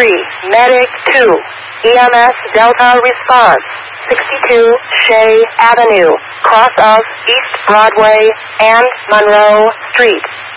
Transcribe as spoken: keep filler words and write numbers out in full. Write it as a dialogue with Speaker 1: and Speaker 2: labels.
Speaker 1: three, Medic two, E M S Delta response, sixty-two Shea Avenue, cross of East Broadway and Monroe Street.